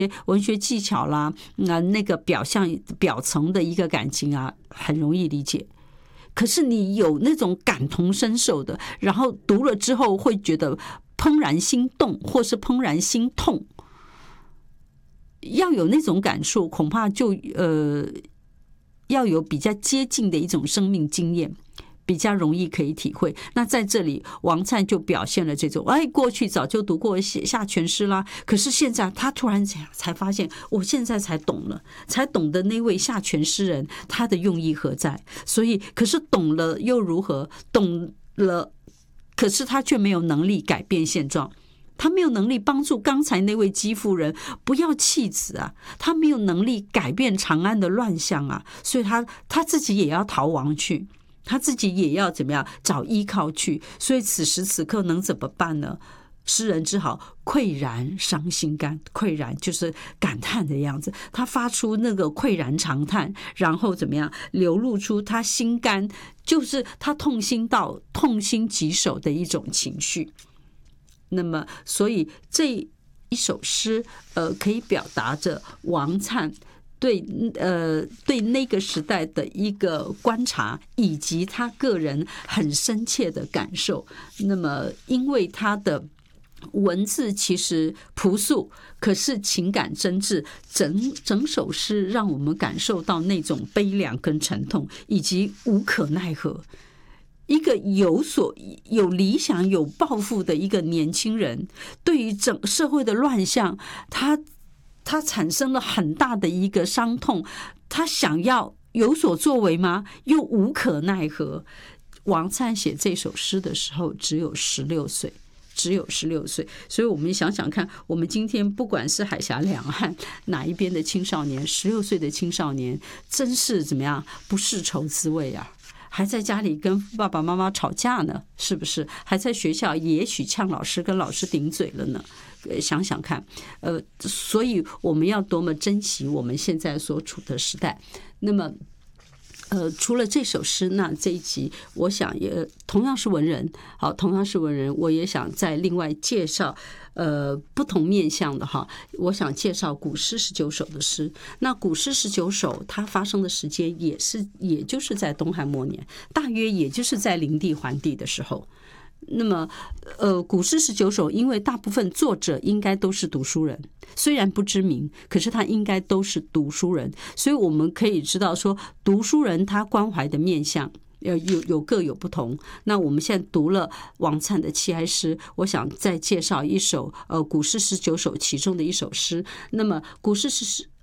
文学技巧啦，那个表层的一个感情啊，很容易理解。可是你有那种感同身受的，然后读了之后会觉得怦然心动，或是怦然心痛，要有那种感受，恐怕就要有比较接近的一种生命经验，比较容易可以体会。那在这里王粲就表现了这种，过去早就读过下全诗啦，可是现在他突然才发现，我现在才懂了，才懂得那位下全诗人他的用意何在。所以可是懂了又如何，懂了可是他却没有能力改变现状，他没有能力帮助刚才那位姬夫人不要弃子啊，他没有能力改变长安的乱象啊，所以他自己也要逃亡去，他自己也要怎么样找依靠去。所以此时此刻能怎么办呢？诗人只好喟然伤心肝，喟然就是感叹的样子，他发出那个喟然长叹，然后怎么样流露出他心肝，就是他痛心到痛心疾首的一种情绪。那么所以这一首诗可以表达着王粲对那个时代的一个观察，以及他个人很深切的感受。那么因为他的文字其实朴素，可是情感真挚，整首诗让我们感受到那种悲凉跟沉痛，以及无可奈何。一个有理想有抱负的一个年轻人，对于整社会的乱象，他产生了很大的一个伤痛，他想要有所作为吗？又无可奈何。王粲写这首诗的时候只有16岁，所以我们想想看，我们今天不管是海峡两岸哪一边的青少年，16岁的青少年真是怎么样不世愁滋味啊，还在家里跟爸爸妈妈吵架呢，是不是？还在学校也许呛老师，跟老师顶嘴了呢。想想看，所以我们要多么珍惜我们现在所处的时代。那么除了这首诗，那这一集我想也同样是文人，我也想再另外介绍不同面向的哈。我想介绍古诗19首的诗。那古诗19首它发生的时间也就是在东汉末年，大约也就是在灵帝桓帝的时候。那么古诗19首，因为大部分作者应该都是读书人，虽然不知名，可是他应该都是读书人，所以我们可以知道说，读书人他关怀的面向各有不同。那我们现在读了王粲的七哀诗，我想再介绍一首古诗19首其中的一首诗。那么古诗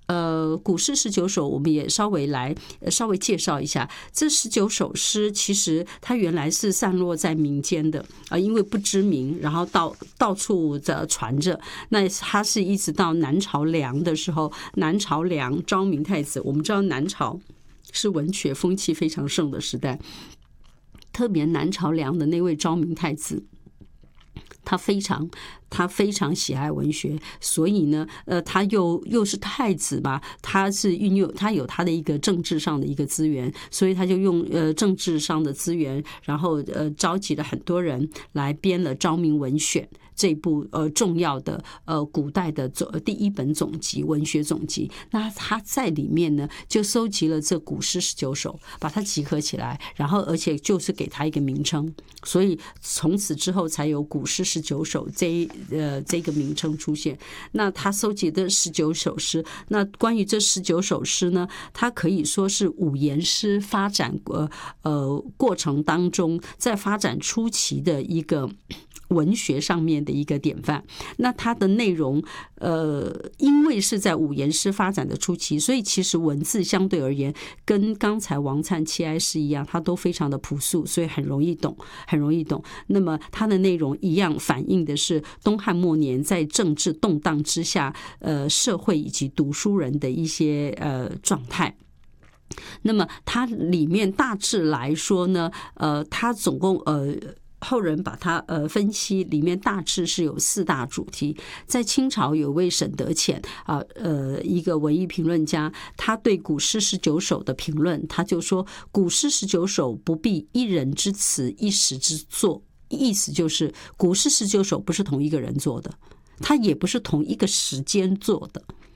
19首我们也稍微介绍一下。这19首诗其实它原来是散落在民间的因为不知名，然后到处的传着。那它是一直到南朝梁的时候，南朝梁昭明太子，我们知道南朝是文学风气非常盛的时代，特别南朝梁的那位昭明太子，他非常喜爱文学，所以呢，他又是太子吧，他有他的一个政治上的一个资源，所以他就用政治上的资源，然后召集了很多人来编了《昭明文选》这部重要的古代的第一本总集，文学总集。那他在里面呢就收集了这古诗19首，把它集合起来，然后而且就是给他一个名称，所以从此之后才有古诗19首这个名称出现。那他收集的19首诗，那关于这19首诗呢，它可以说是五言诗发展过程当中，在发展初期的一个文学上面的一个典范。那它的内容因为是在五言诗发展的初期，所以其实文字相对而言跟刚才王粲七哀诗一样，它都非常的朴素，所以很容易懂。那么它的内容一样反映的是东汉末年在政治动荡之下社会以及读书人的一些状态。那么它里面大致来说呢它总共后人把它分析，里面大致是有4大主题。在清朝有位沈德潜一个文艺评论家，他对古诗19首的评论，他就说古诗19首不必一人之词一时之作，意思就是古诗19首不是同一个人做的，它也不是同一个时间做的。